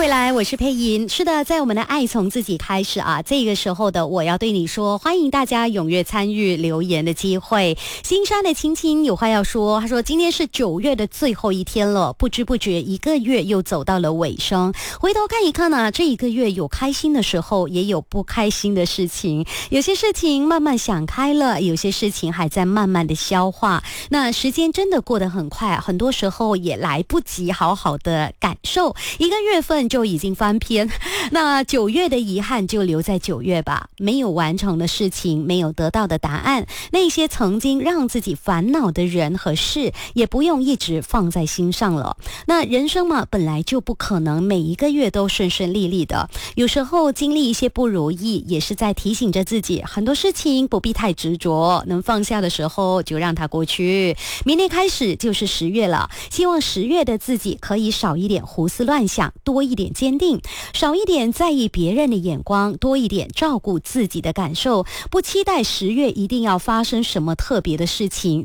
回来，我是佩莹。是的，在我们的爱从自己开始啊，这个时候的我要对你说，欢迎大家踊跃参与留言的机会。新山的青青有话要说，他说今天是9月的最后一天了，不知不觉1个月又走到了尾声。回头看一看呢，这1个月有开心的时候，也有不开心的事情。有些事情慢慢想开了，有些事情还在慢慢的消化。那时间真的过得很快，很多时候也来不及好好的感受。1个月份就已经翻篇，那9月的遗憾就留在9月吧。没有完成的事情，没有得到的答案，那些曾经让自己烦恼的人和事，也不用一直放在心上了。那人生嘛，本来就不可能每1个月都顺顺利利的，有时候经历一些不如意，也是在提醒着自己，很多事情不必太执着，能放下的时候就让它过去。明天开始就是10月了，希望10月的自己可以少一点胡思乱想，多一点坚定，少一点在意别人的眼光，多一点照顾自己的感受。不期待10月一定要发生什么特别的事情，